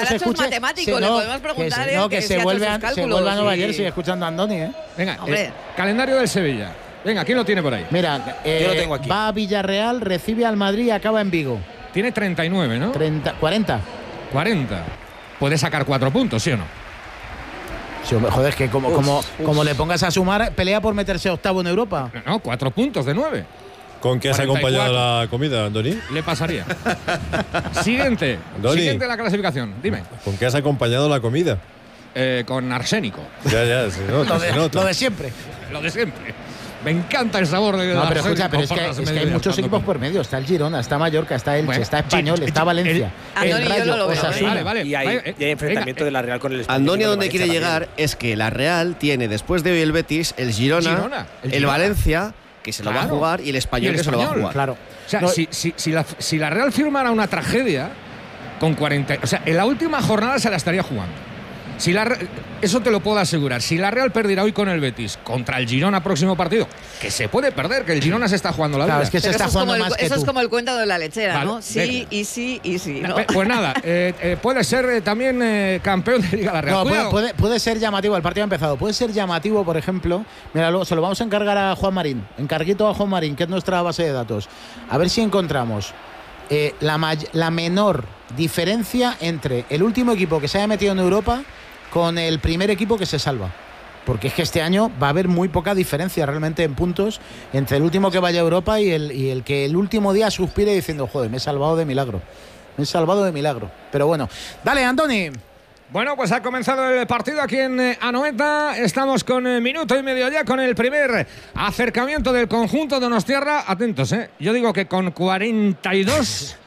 nos escuche. Matemático, le podemos preguntar que se vuelva a Nueva Jersey escuchando a Andoni, ¿eh? Venga, calendario del Sevilla. Venga, ¿quién lo tiene por ahí? Mira, yo lo tengo aquí. Va a Villarreal, recibe al Madrid y acaba en Vigo. Tiene 39, ¿no? 40. 40. Puede sacar 4 puntos, ¿sí o no? Sí, joder, es que como le pongas a sumar, pelea por meterse octavo en Europa. No, 4 puntos de 9. ¿Con qué has acompañado la comida, Andoni? Le pasaría. Siguiente. Andoni. Siguiente la clasificación. Dime. ¿Con qué has acompañado la comida? Con arsénico. Ya, se nota, se nota. Lo de siempre. Lo de siempre. Me encanta el sabor de pero escucha, pero es que hay muchos equipos por medio. Está el Girona, está Mallorca, está Elche, está Español, está Valencia. El Rayo, yo no lo veo. Vale. Y hay enfrentamiento de la Real con el Español. Andoni, donde quiere llegar es que la Real tiene, después de hoy el Betis, el Girona, el Valencia, que se lo va a jugar, y el Español, que se lo va a jugar. Claro. O sea, si la Real firmara una tragedia con 40... O sea, en la última jornada se la estaría jugando. Eso te lo puedo asegurar. Si la Real perdiera hoy con el Betis contra el Girona próximo partido, que se puede perder, que el Girona se está jugando la vida. Claro, es que se está jugando más que eso tú. es como el cuento de la lechera, vale, ¿no? Sí, y sí, y sí. ¿no? Pues nada, puede ser también campeón de Liga la Real. No, puede ser llamativo, el partido ha empezado. Puede ser llamativo, por ejemplo, mira, luego se lo vamos a encargar a Juan Marín, encarguito a Juan Marín, que es nuestra base de datos. A ver si encontramos la menor diferencia entre el último equipo que se haya metido en Europa con el primer equipo que se salva. Porque es que este año va a haber muy poca diferencia realmente en puntos entre el último que vaya a Europa y el que el último día suspire diciendo, joder, me he salvado de milagro. Pero bueno, dale, Andoni. Bueno, pues ha comenzado el partido aquí en Anoeta. Estamos con minuto y medio ya con el primer acercamiento del conjunto donostiarra. Atentos, yo digo que con 42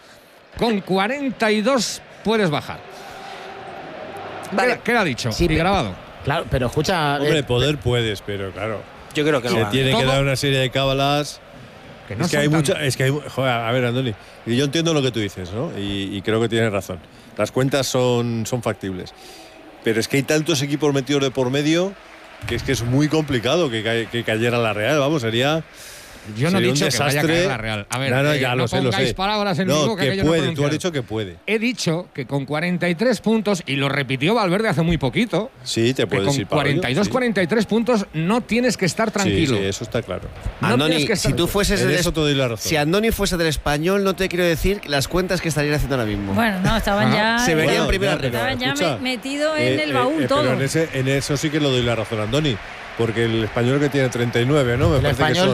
puedes bajar. Vale. ¿Qué ha dicho? Sí, y grabado. Claro, pero escucha. Hombre, poder puedes, pero claro. Yo creo que no. Se va. tiene que dar una serie de cábalas. Que no es que hay mucha. Es que hay. Joder, a ver, Andoni. Y yo entiendo lo que tú dices, ¿no? Y creo que tienes razón. Las cuentas son factibles. Pero es que hay tantos equipos metidos de por medio que es muy complicado que cayera la Real. Vamos, sería. Yo no he dicho que vaya a caer la desastre. Real. A ver, ya no lo sé. pongáis palabras en mi boca que yo puede. no Tú has dicho que puede. He dicho que con 43 puntos, y lo repitió Valverde hace muy poquito, Sí, te puedes ir para 43 puntos no tienes que estar tranquilo. Sí, eso está claro. No Andoni, tienes que estar- si tú fueses En eso te doy la razón. si Andoni fuese del Español, no te quiero decir las cuentas que estarían haciendo ahora mismo. Bueno, no, estaban ya. Se vería en Bueno, primera ya, pero regla. Estaban ya escucha, metidos en el baúl todo. Pero en eso sí que lo doy la razón a Andoni. Porque el Español que tiene 39, ¿no? El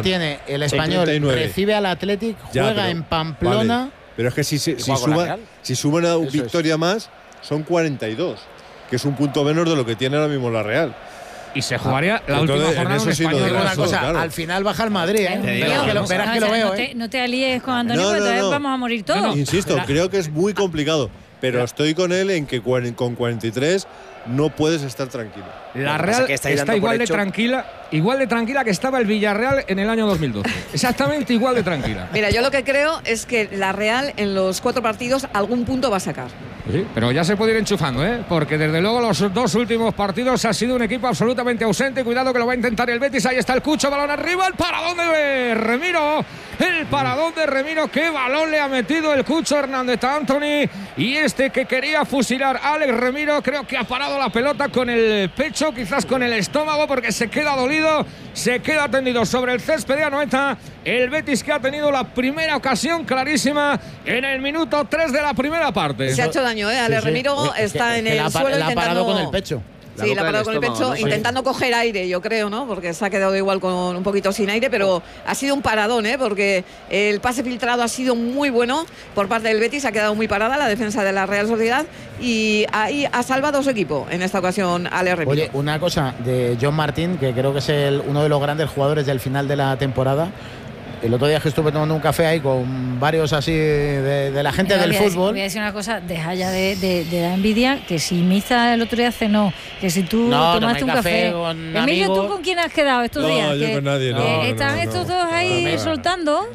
Español recibe al Athletic, juega en Pamplona. Vale. Pero es que si ¿Juega con la Real? suman una Eso victoria más, son 42. Que es un punto menos de lo que tiene ahora mismo la Real. Y se jugaría la Entonces, última en jornada eso un sí lo Español. digo. Una cosa, claro. al final baja el Madrid, ¿eh? Verás que lo veo, No te alíes con Antonio, No, porque no, entonces no. vamos a morir todos. Insisto, creo que es muy complicado. Pero estoy con él en que con 43 no puedes estar tranquilo. La Lo que pasa Real es que estáis está dando por igual de tranquila que estaba el Villarreal en el año 2012. Exactamente igual de tranquila. Mira, yo lo que creo es que la Real en los 4 partidos algún punto va a sacar. Sí, pero ya se puede ir enchufando, porque desde luego los 2 últimos partidos ha sido un equipo absolutamente ausente. Cuidado que lo va a intentar el Betis. Ahí está el Cucho, balón arriba, el paradón de Remiro. El paradón de Remiro. Qué balón le ha metido el Cucho Hernández a Anthony. Y este que quería fusilar a Alex Remiro, creo que ha parado la pelota con el pecho, quizás con el estómago, porque se queda dolido, se queda tendido sobre el césped de Anoeta. El Betis, que ha tenido la primera ocasión clarísima en el minuto 3 de la primera parte. Se ha hecho daño, Alex Remiro está en el suelo la ha parado intentando. con el pecho. Sí, la ha parado con el pecho, intentando coger aire, yo creo, ¿no? Porque se ha quedado igual con un poquito sin aire, pero ha sido un paradón, porque el pase filtrado ha sido muy bueno por parte del Betis, ha quedado muy parada la defensa de la Real Sociedad y ahí ha salvado a su equipo en esta ocasión, Alex Remiro. Oye, una cosa de John Martín, que creo que es uno de los grandes jugadores del final de la temporada. El otro día que estuve tomando un café ahí con varios así de la gente del fútbol. Voy a decir una cosa, deja ya de la envidia, que si Miza el otro día cenó, que si tú tomaste un café. Emilio, ¿tú con quién has quedado estos días? No, yo con nadie, no. Están estos dos ahí soltando.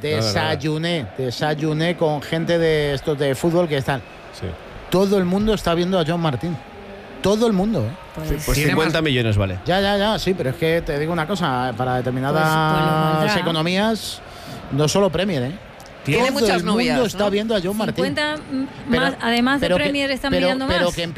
Desayuné con gente de estos de fútbol que están. Sí. Todo el mundo está viendo a John Martín. Todo el mundo, Pues 50 millones vale. Ya, sí, pero es que te digo una cosa, para determinadas economías no solo Premier, Tiene muchas novias, mundo está viendo a John Martín. 50 más, además de Premier, están mirando más. Pero que